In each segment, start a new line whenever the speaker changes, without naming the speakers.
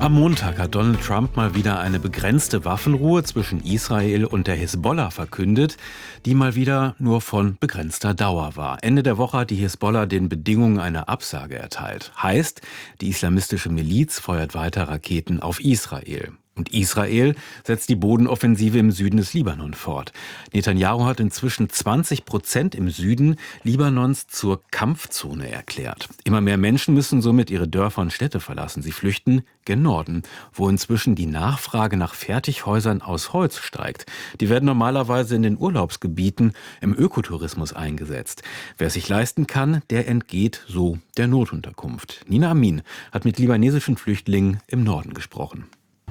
Am Montag hat Donald Trump mal wieder eine begrenzte Waffenruhe zwischen Israel und der Hisbollah verkündet, die mal wieder nur von begrenzter Dauer war. Ende der Woche hat die Hisbollah den Bedingungen eine Absage erteilt. Heißt, die islamistische Miliz feuert weiter Raketen auf Israel. Und Israel setzt die Bodenoffensive im Süden des Libanon fort. Netanyahu hat inzwischen 20% im Süden Libanons zur Kampfzone erklärt. Immer mehr Menschen müssen somit ihre Dörfer und Städte verlassen. Sie flüchten gen Norden, wo inzwischen die Nachfrage nach Fertighäusern aus Holz steigt. Die werden normalerweise in den Urlaubsgebieten im Ökotourismus eingesetzt. Wer es sich leisten kann, der entgeht so der Notunterkunft. Nina Amin hat mit libanesischen Flüchtlingen im Norden gesprochen.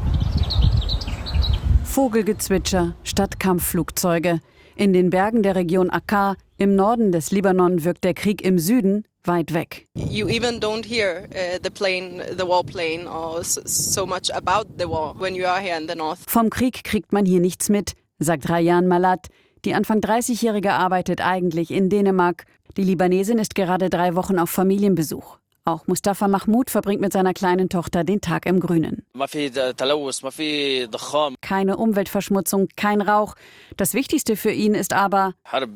Vogelgezwitscher statt Kampfflugzeuge. In den Bergen der Region Akkar im Norden des Libanon wirkt der Krieg im Süden weit weg.
You even don't hear the wall plane or so much about the wall when you are here in the north.
Vom Krieg kriegt man hier nichts mit, sagt Rayan Malat. Die Anfang 30-Jährige arbeitet eigentlich in Dänemark. Die Libanesin ist gerade 3 Wochen auf Familienbesuch. Auch Mustafa Mahmoud verbringt mit seiner kleinen Tochter den Tag im Grünen. Keine Umweltverschmutzung, kein Rauch. Das Wichtigste für ihn ist aber,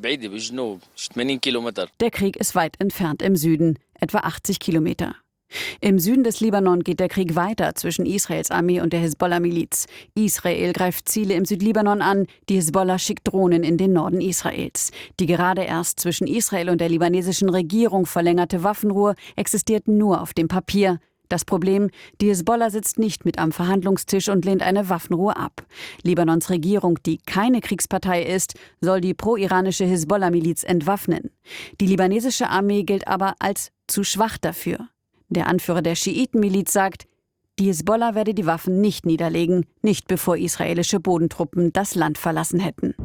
der Krieg ist weit entfernt im Süden, etwa 80 Kilometer. Im Süden des Libanon geht der Krieg weiter zwischen Israels Armee und der Hisbollah-Miliz. Israel greift Ziele im Südlibanon an, die Hisbollah schickt Drohnen in den Norden Israels. Die gerade erst zwischen Israel und der libanesischen Regierung verlängerte Waffenruhe existiert nur auf dem Papier. Das Problem, die Hisbollah sitzt nicht mit am Verhandlungstisch und lehnt eine Waffenruhe ab. Libanons Regierung, die keine Kriegspartei ist, soll die pro-iranische Hisbollah-Miliz entwaffnen. Die libanesische Armee gilt aber als zu schwach dafür. Der Anführer der Schiitenmiliz sagt, die Hisbollah werde die Waffen nicht niederlegen, nicht bevor israelische Bodentruppen das Land verlassen hätten.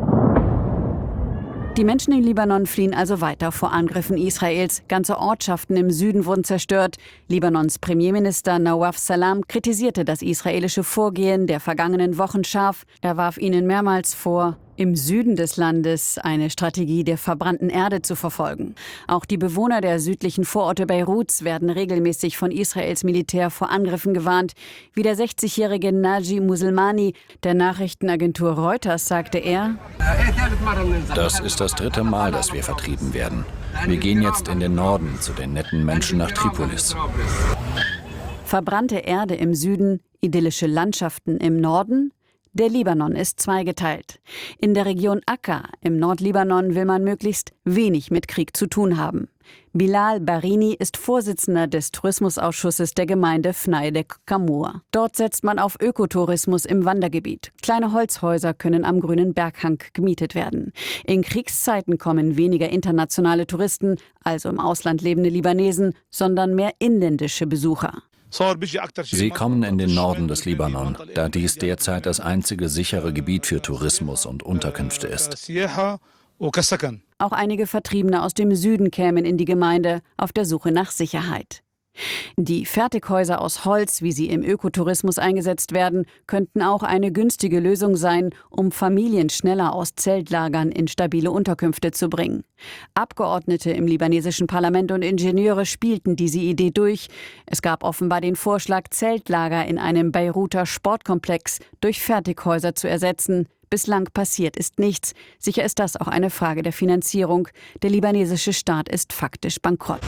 Die Menschen im Libanon fliehen also weiter vor Angriffen Israels. Ganze Ortschaften im Süden wurden zerstört. Libanons Premierminister Nawaf Salam kritisierte das israelische Vorgehen der vergangenen Wochen scharf. Er warf ihnen mehrmals vor, im Süden des Landes eine Strategie der verbrannten Erde zu verfolgen. Auch die Bewohner der südlichen Vororte Beiruts werden regelmäßig von Israels Militär vor Angriffen gewarnt. Wie der 60-jährige Naji Muselmani der Nachrichtenagentur Reuters sagte er:
Das ist das 3. Mal, dass wir vertrieben werden. Wir gehen jetzt in den Norden zu den netten Menschen nach Tripolis.
Verbrannte Erde im Süden, idyllische Landschaften im Norden? Der Libanon ist zweigeteilt. In der Region Akkar im Nordlibanon will man möglichst wenig mit Krieg zu tun haben. Bilal Barini ist Vorsitzender des Tourismusausschusses der Gemeinde Fnaidek Kamur. Dort setzt man auf Ökotourismus im Wandergebiet. Kleine Holzhäuser können am grünen Berghang gemietet werden. In Kriegszeiten kommen weniger internationale Touristen, also im Ausland lebende Libanesen, sondern mehr inländische Besucher.
Sie kommen in den Norden des Libanon, da dies derzeit das einzige sichere Gebiet für Tourismus und Unterkünfte ist.
Auch einige Vertriebene aus dem Süden kämen in die Gemeinde auf der Suche nach Sicherheit. Die Fertighäuser aus Holz, wie sie im Ökotourismus eingesetzt werden, könnten auch eine günstige Lösung sein, um Familien schneller aus Zeltlagern in stabile Unterkünfte zu bringen. Abgeordnete im libanesischen Parlament und Ingenieure spielten diese Idee durch. Es gab offenbar den Vorschlag, Zeltlager in einem Beiruter Sportkomplex durch Fertighäuser zu ersetzen. Bislang passiert ist nichts. Sicher ist das auch eine Frage der Finanzierung. Der libanesische Staat ist faktisch bankrott.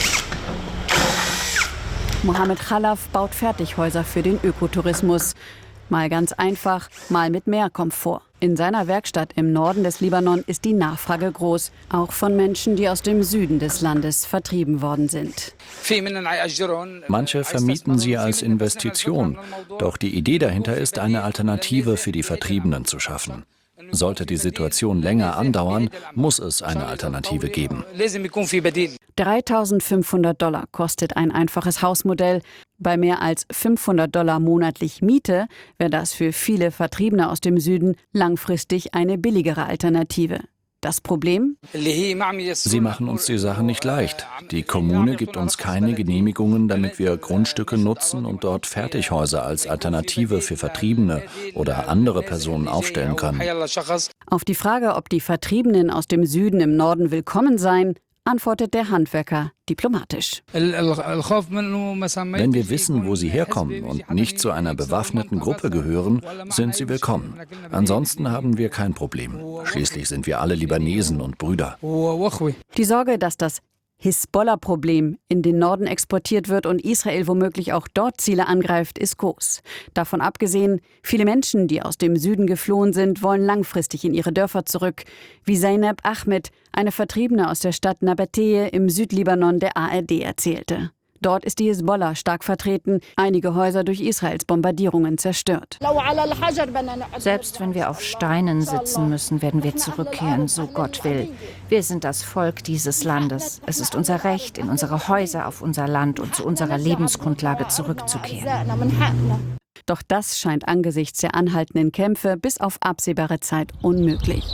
Mohammed Khalaf baut Fertighäuser für den Ökotourismus. Mal ganz einfach, mal mit mehr Komfort. In seiner Werkstatt im Norden des Libanon ist die Nachfrage groß, auch von Menschen, die aus dem Süden des Landes vertrieben worden sind.
Manche vermieten sie als Investition, doch die Idee dahinter ist, eine Alternative für die Vertriebenen zu schaffen. Sollte die Situation länger andauern, muss es eine Alternative geben.
$3.500 kostet ein einfaches Hausmodell. Bei mehr als $500 monatlich Miete wäre das für viele Vertriebene aus dem Süden langfristig eine billigere Alternative. Das Problem?
Sie machen uns die Sache nicht leicht. Die Kommune gibt uns keine Genehmigungen, damit wir Grundstücke nutzen und dort Fertighäuser als Alternative für Vertriebene oder andere Personen aufstellen können.
Auf die Frage, ob die Vertriebenen aus dem Süden im Norden willkommen seien, antwortet der Handwerker diplomatisch.
Wenn wir wissen, wo sie herkommen und nicht zu einer bewaffneten Gruppe gehören, sind sie willkommen. Ansonsten haben wir kein Problem. Schließlich sind wir alle Libanesen und Brüder.
Die Sorge, dass das Hisbollah-Problem in den Norden exportiert wird und Israel womöglich auch dort Ziele angreift, ist groß. Davon abgesehen, viele Menschen, die aus dem Süden geflohen sind, wollen langfristig in ihre Dörfer zurück, wie Zeynep Ahmed, eine Vertriebene aus der Stadt Nabateh im Südlibanon, der ARD erzählte. Dort ist die Hisbollah stark vertreten, einige Häuser durch Israels Bombardierungen zerstört.
Selbst wenn wir auf Steinen sitzen müssen, werden wir zurückkehren, so Gott will. Wir sind das Volk dieses Landes. Es ist unser Recht, in unsere Häuser, auf unser Land und zu unserer Lebensgrundlage zurückzukehren.
Doch das scheint angesichts der anhaltenden Kämpfe bis auf absehbare Zeit unmöglich.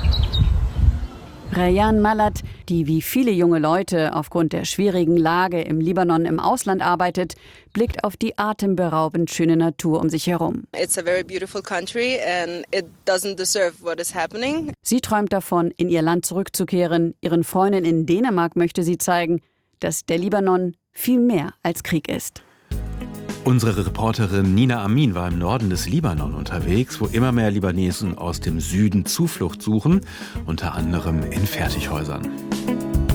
Rayan Malat, die wie viele junge Leute aufgrund der schwierigen Lage im Libanon im Ausland arbeitet, blickt auf die atemberaubend schöne Natur um sich herum.
It's a very beautiful country and it doesn't deserve what is happening.
Sie träumt davon, in ihr Land zurückzukehren. Ihren Freunden in Dänemark möchte sie zeigen, dass der Libanon viel mehr als Krieg ist.
Unsere Reporterin Nina Amin war im Norden des Libanon unterwegs, wo immer mehr Libanesen aus dem Süden Zuflucht suchen, unter anderem in Fertighäusern.